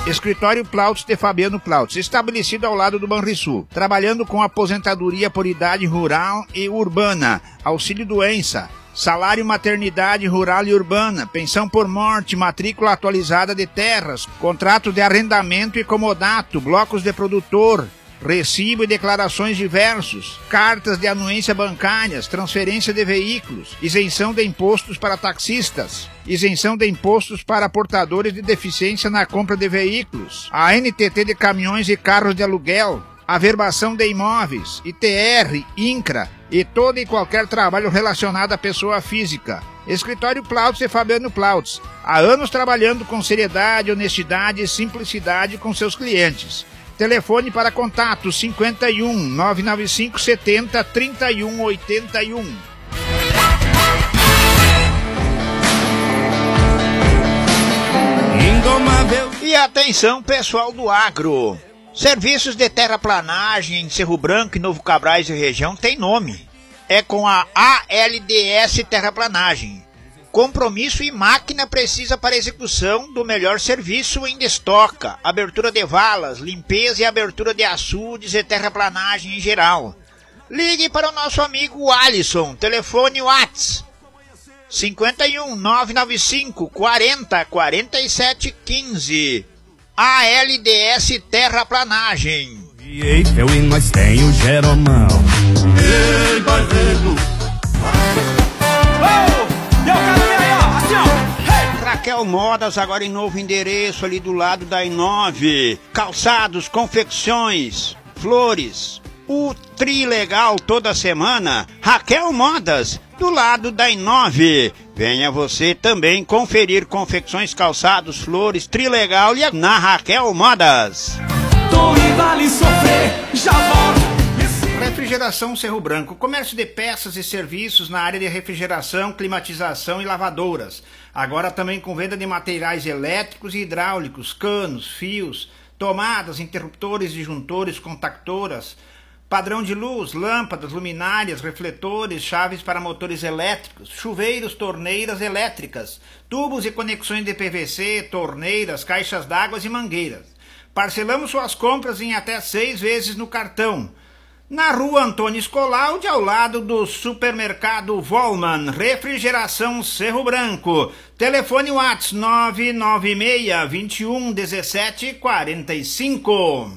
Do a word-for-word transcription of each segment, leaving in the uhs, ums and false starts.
Escritório Plautz de Fabiano Plautz, estabelecido ao lado do Banrisul, trabalhando com aposentadoria por idade rural e urbana, auxílio-doença, salário maternidade rural e urbana, pensão por morte, matrícula atualizada de terras, contrato de arrendamento e comodato, blocos de produtor, recibo e declarações diversos, cartas de anuência bancárias, transferência de veículos, isenção de impostos para taxistas, isenção de impostos para portadores de deficiência na compra de veículos, a N T T de caminhões e carros de aluguel, averbação de imóveis, I T R, INCRA e todo e qualquer trabalho relacionado à pessoa física. Escritório Plautz e Fabiano Plautz, há anos trabalhando com seriedade, honestidade e simplicidade com seus clientes. Telefone para contato cinquenta e um, nove nove cinco, setenta, trinta e um, oitenta e um. E atenção, pessoal do agro. Serviços de terraplanagem em Cerro Branco e Novo Cabrais e região tem nome. É com a A L D S Terraplanagem. Compromisso e máquina precisa para execução do melhor serviço em estoca, abertura de valas, limpeza e abertura de açudes e terraplanagem em geral. Ligue para o nosso amigo Alisson, telefone WhatsApp cinquenta e um, nove nove cinco, quarenta, quarenta e sete, quinze. A L D S Terraplanagem. Eu e nós tem o Jeromão. Ei, barreiro. Raquel Modas, agora em novo endereço, ali do lado da I nove. Calçados, confecções, flores. O Trilegal toda semana. Raquel Modas, do lado da I nove. Venha você também conferir confecções, calçados, flores, Trilegal e na Raquel Modas. Tô e vale sofrer, já volto. Refrigeração Cerro Branco, comércio de peças e serviços na área de refrigeração, climatização e lavadouras. Agora também com venda de materiais elétricos e hidráulicos, canos, fios, tomadas, interruptores, disjuntores, contactoras, padrão de luz, lâmpadas, luminárias, refletores, chaves para motores elétricos, chuveiros, torneiras elétricas, tubos e conexões de P V C, torneiras, caixas d'água e mangueiras. Parcelamos suas compras em até seis vezes no cartão. Na rua Antônio Scolaldi, ao lado do supermercado Volman, refrigeração Cerro Branco. Telefone WhatsApp nove nove seis, vinte e um, dezessete, quarenta e cinco.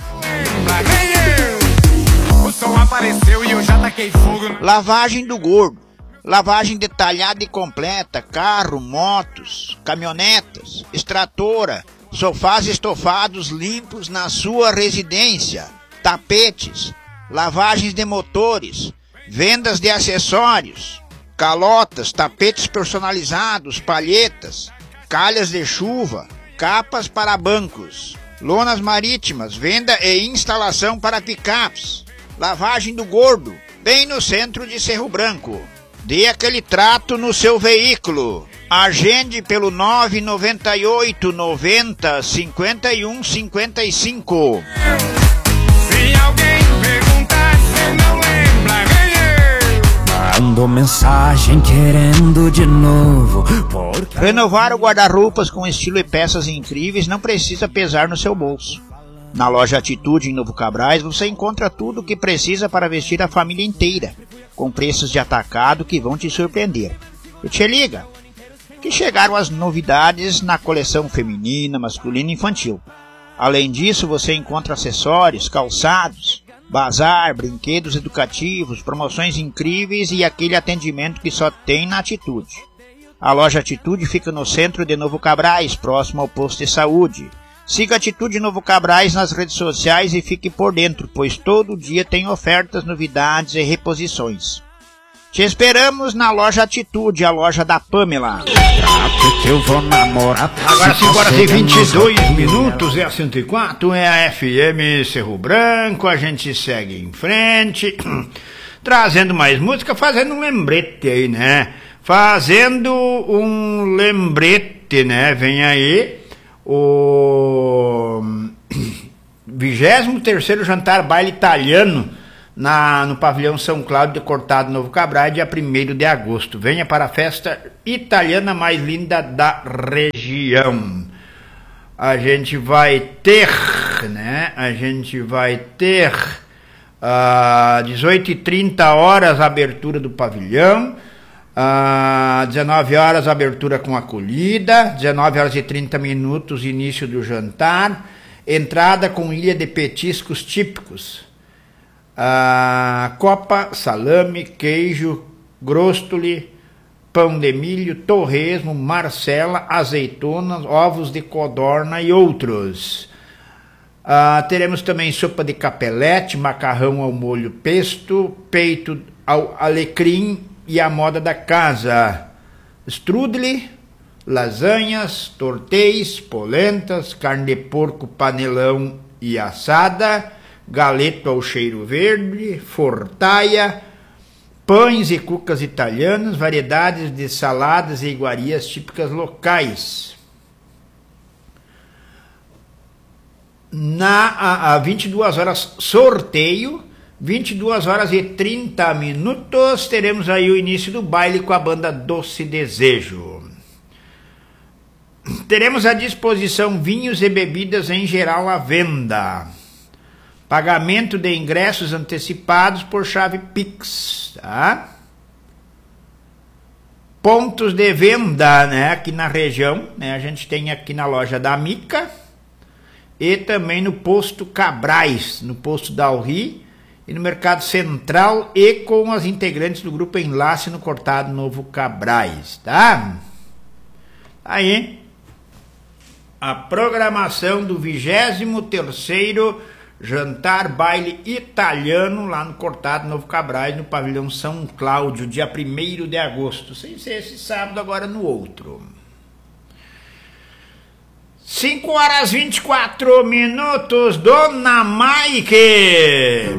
O som apareceu e eu já taquei fogo. Lavagem do Gordo. Lavagem detalhada e completa, carro, motos, caminhonetas, extratora, sofás estofados limpos na sua residência, tapetes, lavagens de motores, vendas de acessórios, calotas, tapetes personalizados, palhetas, calhas de chuva, capas para bancos, lonas marítimas, venda e instalação para picapes, lavagem do Gordo, bem no centro de Cerro Branco. Dê aquele trato no seu veículo. Agende pelo nove nove oito, noventa, cinquenta e um, cinquenta e cinco. Se alguém perguntar, você não lembra quem é? Mandou mensagem querendo de novo. Porque... Renovar o guarda-roupas com estilo e peças incríveis não precisa pesar no seu bolso. Na loja Atitude em Novo Cabrais você encontra tudo o que precisa para vestir a família inteira, com preços de atacado que vão te surpreender. E te liga, que chegaram as novidades na coleção feminina, masculina e infantil. Além disso, você encontra acessórios, calçados, bazar, brinquedos educativos, promoções incríveis e aquele atendimento que só tem na Atitude. A loja Atitude fica no centro de Novo Cabrais, próximo ao posto de saúde. Siga Atitude Novo Cabrais nas redes sociais e fique por dentro, pois todo dia tem ofertas, novidades e reposições. Te esperamos na loja Atitude, a loja da Pamela. Eu vou namorar. Agora cinco horas e vinte e dois minutos, é a cento e quatro, é a F M Cerro Branco, a gente segue em frente, trazendo mais música, fazendo um lembrete aí, né? Fazendo um lembrete, né? Vem aí o vigésimo terceiro jantar baile italiano na, no pavilhão São Cláudio de Cortado, Novo Cabrais, dia primeiro de agosto. Venha para a festa italiana mais linda da região. a gente vai ter, né? A gente vai ter às uh, dezoito e trinta horas a abertura do pavilhão, às uh, dezenove horas a abertura com acolhida, dezenove horas e trinta minutos início do jantar, entrada com ilha de petiscos típicos, uh, copa, salame, queijo, gróstoli, pão de milho, torresmo, marcela, azeitonas, ovos de codorna e outros. Uh, teremos também sopa de capelete, macarrão ao molho pesto, peito ao alecrim e a moda da casa, strudel, lasanhas, tortéis, polentas, carne de porco, panelão e assada, galeto ao cheiro verde, fortaia, pães e cucas italianas, variedades de saladas e iguarias típicas locais. Na a, a vinte e duas horas sorteio, vinte e duas horas e trinta minutos, teremos aí o início do baile com a banda Doce Desejo. Teremos à disposição vinhos e bebidas em geral à venda. Pagamento de ingressos antecipados por chave Pix, tá? Pontos de venda, né, aqui na região, né, a gente tem aqui na loja da Mica e também no posto Cabrais, no posto Dalri e no Mercado Central e com as integrantes do grupo Enlace no Cortado Novo Cabrais, tá? Aí, a programação do vigésimo terceiro Jantar Baile Italiano lá no Cortado Novo Cabrais, no Pavilhão São Cláudio, dia primeiro de agosto, sem ser esse sábado, agora no outro. cinco horas e vinte e quatro minutos, Dona Maique.